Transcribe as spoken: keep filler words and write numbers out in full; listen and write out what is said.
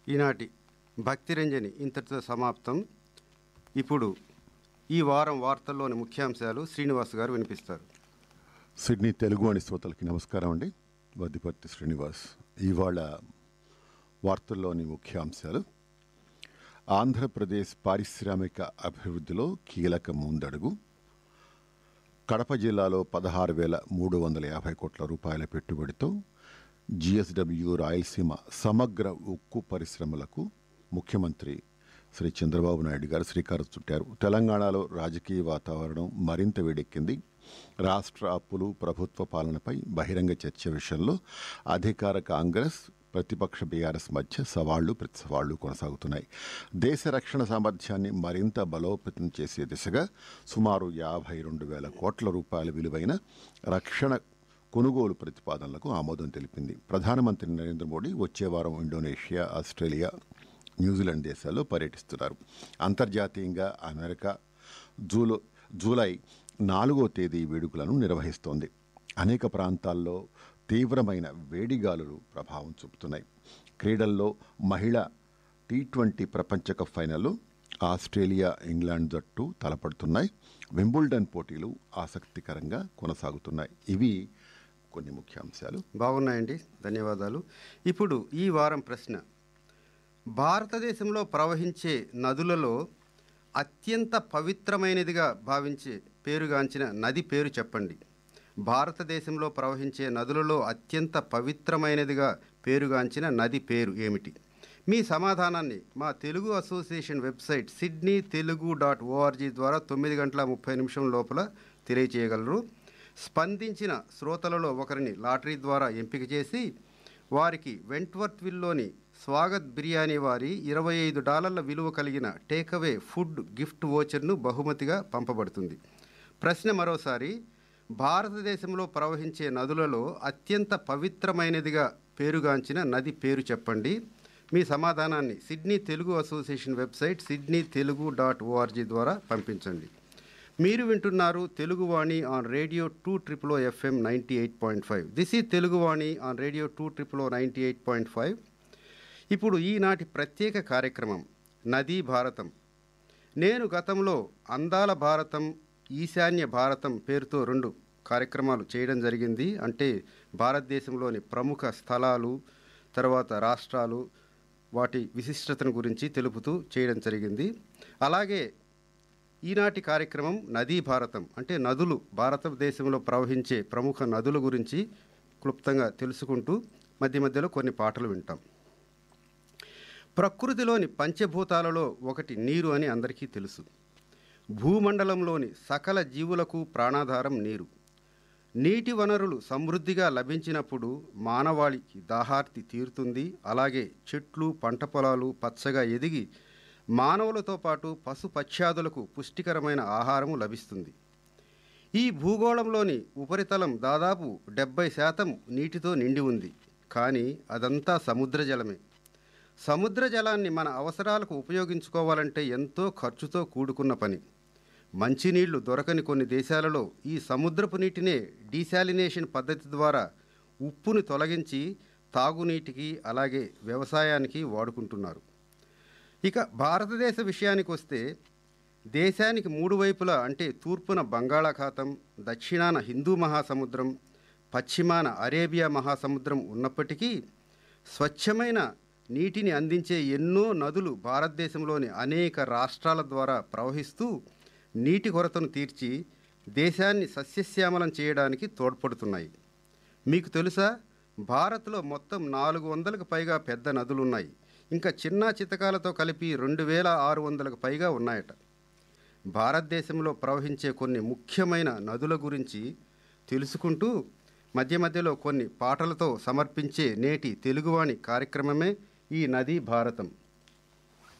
ఈనాటి భక్తిరంజని ఇంతటితో సమాప్తం. ఇప్పుడు ఈ వారం వార్తల్లోని ముఖ్యాంశాలు శ్రీనివాస్ గారు వినిపిస్తారు. సిడ్నీ తెలుగు అని శ్రోతలకి నమస్కారం అండి. వద్దిపర్తి శ్రీనివాస్. ఇవాళ వార్తల్లోని ముఖ్యాంశాలు: ఆంధ్రప్రదేశ్ పారిశ్రామిక అభివృద్ధిలో కీలక ముందడుగు. కడప జిల్లాలో పదహారు వేల మూడు వందల యాభై కోట్ల రూపాయల పెట్టుబడితో జిఎస్డబ్ల్యూ రాయలసీమ సమగ్ర ఉక్కు పరిశ్రమలకు ముఖ్యమంత్రి శ్రీ చంద్రబాబు నాయుడు గారు శ్రీకారం చుట్టారు. తెలంగాణలో రాజకీయ వాతావరణం మరింత వేడెక్కింది. రాష్ట్ర అప్పులు, ప్రభుత్వ పాలనపై బహిరంగ చర్చ విషయంలో అధికార కాంగ్రెస్, ప్రతిపక్ష బీఆర్ఎస్ మధ్య సవాళ్లు ప్రతిసవాళ్లు కొనసాగుతున్నాయి. దేశ రక్షణ సామర్థ్యాన్ని మరింత బలోపేతం చేసే దిశగా సుమారు యాభై రెండు వేల కోట్ల రూపాయల విలువైన రక్షణ కొనుగోలు ప్రతిపాదనలకు ఆమోదం తెలిపింది. ప్రధానమంత్రి నరేంద్ర మోడీ వచ్చే వారం ఇండోనేషియా, ఆస్ట్రేలియా, న్యూజిలాండ్ దేశాల్లో పర్యటిస్తున్నారు. అంతర్జాతీయంగా అమెరికా జూలో జూలై నాలుగో తేదీ వేడుకలను నిర్వహిస్తోంది. అనేక ప్రాంతాల్లో తీవ్రమైన వేడిగాలులు ప్రభావం చూపుతున్నాయి. క్రీడల్లో మహిళా టీ ట్వంటీ ప్రపంచ కప్ ఫైనల్లో ఆస్ట్రేలియా, ఇంగ్లాండ్ జట్టు తలపడుతున్నాయి. వింబుల్డన్ పోటీలు ఆసక్తికరంగా కొనసాగుతున్నాయి. ఇవి కొన్ని ముఖ్యాంశాలు. బాగున్నాయండి, ధన్యవాదాలు. ఇప్పుడు ఈ వారం ప్రశ్న: భారతదేశంలో ప్రవహించే నదులలో అత్యంత పవిత్రమైనదిగా భావించే పేరుగాంచిన నది పేరు చెప్పండి. భారతదేశంలో ప్రవహించే నదులలో అత్యంత పవిత్రమైనదిగా పేరుగాంచిన నది పేరు ఏమిటి? మీ సమాధానాన్ని మా Telugu association website Sydney Telugu dot ORG ద్వారా తొమ్మిది గంటల ముప్పై నిమిషం లోపల తెలియచేయగలరు. స్పందించిన శ్రోతలలో ఒకరిని లాటరీ ద్వారా ఎంపిక చేసి వారికి వెంట్వర్త్విల్లోని స్వాగత్ బిర్యానీ వారి ఇరవై ఐదు డాలర్ల విలువ కలిగిన టేక్అవే ఫుడ్ గిఫ్ట్ వోచర్ను బహుమతిగా పంపబడుతుంది. ప్రశ్న మరోసారి: భారతదేశంలో ప్రవహించే నదులలో అత్యంత పవిత్రమైనదిగా పేరుగాంచిన నది పేరు చెప్పండి. మీ సమాధానాన్ని Sydney Telugu association website Sydney Telugu dot ORG ద్వారా పంపించండి. మీరు వింటున్నారు Teluguvani on radio two triple oh FM ninety eight point five. This ఈ Teluguvani on radio two triple oh ninety eight point five. ఇప్పుడు ఈనాటి ప్రత్యేక కార్యక్రమం నదీ భారతం. నేను గతంలో అందాల భారతం, ఈశాన్య భారతం పేరుతో రెండు కార్యక్రమాలు చేయడం జరిగింది. అంటే భారతదేశంలోని ప్రముఖ స్థలాలు, తర్వాత రాష్ట్రాలు, వాటి విశిష్టతను గురించి తెలుపుతూ చేయడం జరిగింది. అలాగే ఈనాటి కార్యక్రమం నదీ భారతం, అంటే నదులు, భారతదేశంలో ప్రవహించే ప్రముఖ నదుల గురించి క్లుప్తంగా తెలుసుకుంటూ మధ్య మధ్యలో కొన్ని పాటలు వింటాం. ప్రకృతిలోని పంచభూతాలలో ఒకటి నీరు అని అందరికీ తెలుసు. భూమండలంలోని సకల జీవులకు ప్రాణాధారం నీరు. నీటి వనరులు సమృద్ధిగా లభించినప్పుడు మానవాళికి దాహార్తి తీరుతుంది. అలాగే చెట్లు, పంట పొలాలు పచ్చగా ఎదిగి మానవులతో పాటు పశుపక్ష్యాదులకు పుష్టికరమైన ఆహారము లభిస్తుంది. ఈ భూగోళంలోని ఉపరితలం దాదాపు డెబ్బై శాతం నీటితో నిండి ఉంది. కానీ అదంతా సముద్ర జలమే. సముద్ర జలాన్ని మన అవసరాలకు ఉపయోగించుకోవాలంటే ఎంతో ఖర్చుతో కూడుకున్న పని. మంచినీళ్లు దొరకని కొన్ని దేశాలలో ఈ సముద్రపు నీటినే డీశాలినేషన్ పద్ధతి ద్వారా ఉప్పుని తొలగించి తాగునీటికి అలాగే వ్యవసాయానికి వాడుకుంటున్నారు. ఇక భారతదేశ విషయానికి వస్తే దేశానికి మూడు వైపులా, అంటే తూర్పున బంగాళాఖాతం, దక్షిణాన హిందూ మహాసముద్రం, పశ్చిమాన అరేబియా మహాసముద్రం ఉన్నప్పటికీ స్వచ్ఛమైన నీటిని అందించే ఎన్నో నదులు భారతదేశంలోని అనేక రాష్ట్రాల ద్వారా ప్రవహిస్తూ నీటి కొరతను తీర్చి దేశాన్ని సస్యశ్యామలం చేయడానికి తోడ్పడుతున్నాయి. మీకు తెలుసా, భారత్లో మొత్తం నాలుగు వందలకు పైగా పెద్ద నదులున్నాయి. ఇంకా చిన్న చితకాలతో కలిపి రెండు వేల ఆరు వందలకు పైగా ఉన్నాయట. భారతదేశంలో ప్రవహించే కొన్ని ముఖ్యమైన నదుల గురించి తెలుసుకుంటూ మధ్య మధ్యలో కొన్ని పాటలతో సమర్పించే నేటి తెలుగువాణి కార్యక్రమమే ఈ నదీ భారతం.